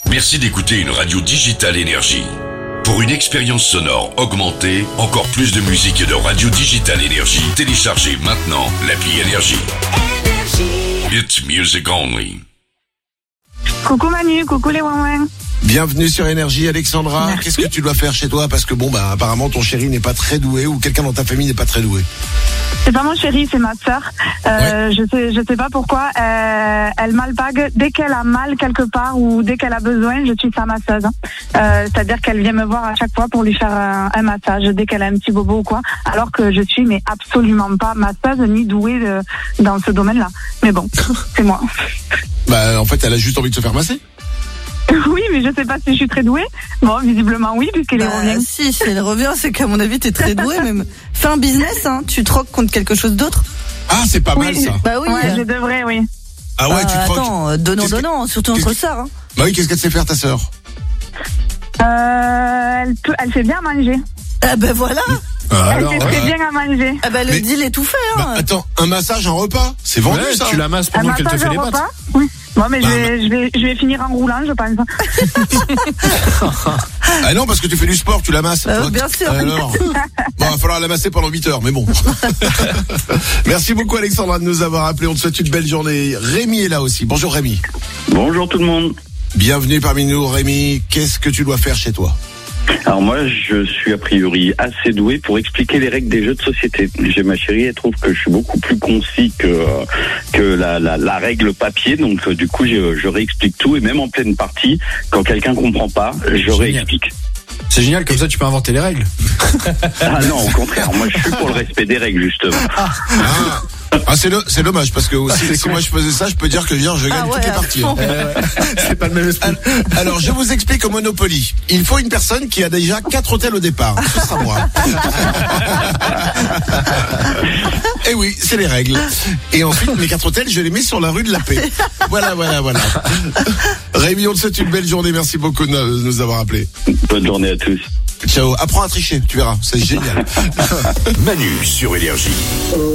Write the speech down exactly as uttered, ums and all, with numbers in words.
Merci d'écouter une radio digitale Énergie. Pour une expérience sonore augmentée, encore plus de musique et de radio digitale Énergie, téléchargez maintenant l'appli Énergie. It's music only. Coucou Manu, coucou les ouin-ouin. Bienvenue sur Énergie, Alexandra. Merci. Qu'est-ce que tu dois faire chez toi? Parce que bon, bah, apparemment, ton chéri n'est pas très doué ou quelqu'un dans ta famille n'est pas très doué. C'est pas mon chéri, c'est ma sœur. Euh, Ouais. Je sais, je sais pas pourquoi. Euh, elle m'alpague dès qu'elle a mal quelque part ou dès qu'elle a besoin. Je suis sa masseuse. Euh, c'est-à-dire qu'elle vient me voir à chaque fois pour lui faire un, un massage dès qu'elle a un petit bobo ou quoi. Alors que je suis mais absolument pas masseuse ni douée de, dans ce domaine-là. Mais bon, c'est moi. Bah, en fait, elle a juste envie de se faire masser. Oui, mais je sais pas si je suis très douée. Bon, visiblement oui, puisqu'elle Bah, revient. si, si elle revient, c'est qu'à mon avis, t'es très doué même. Fais un business, hein. Tu troques contre quelque chose d'autre. Ah, c'est pas Oui. mal ça. Bah oui. Ouais, je devrais, oui. Ah ouais, Bah, tu croques. attends, euh, donnant, Qu'est-ce que- donnant, surtout qu'est-ce entre que- sœurs. Hein. Bah oui, qu'est-ce qu'elle sait faire ta sœur? Euh, elle, peut, elle fait bien à manger. Ah ben voilà. Ah, Elle alors, fait très euh, bien à manger. Ah ben Mais- le deal est tout fait. bah, Hein. attends, un massage, un repas, c'est vendu Ouais, ça. tu la masses Un pendant qu'elle te massage fait les au pâtes. repas. Oui. Bon, mais Bah, je, vais, je, vais, je vais finir en roulant, je pense. Ah non, parce que tu fais du sport, tu la masses. Euh, Toi, bien sûr. Alors, bon, va falloir la masser pendant huit heures, mais bon. Merci beaucoup Alexandra de nous avoir appelé. On te souhaite une belle journée. Rémi est là aussi. Bonjour Rémi. Bonjour tout le monde. Bienvenue parmi nous Rémi. Qu'est-ce que tu dois faire chez toi? Alors moi, je suis a priori assez doué pour expliquer les règles des jeux de société. J'ai ma chérie, elle trouve que je suis beaucoup plus concis que euh, que la, la, la règle papier. Donc euh, du coup, je, je réexplique tout et même en pleine partie, quand quelqu'un comprend pas, je réexplique. C'est génial, comme ça tu peux inventer les règles. Ah non, au contraire, moi je suis pour le respect des règles justement. Ah, ah c'est le, c'est dommage parce que aussi, si moi je faisais ça, je peux dire que je, je gagne Ah ouais, toutes les à parties. fond. hein. C'est pas le même esprit. Alors, je vous explique au Monopoly. Il faut une personne qui a déjà quatre hôtels au départ. Ce sera moi. Et oui, c'est les règles. Et ensuite, mes quatre hôtels, je les mets sur la rue de la Paix. Voilà, voilà, voilà. Rémi, on te souhaite une belle journée. Merci beaucoup de nous avoir appelés. Bonne journée à tous. Ciao. Apprends à tricher, tu verras. C'est génial. Manu sur Énergie.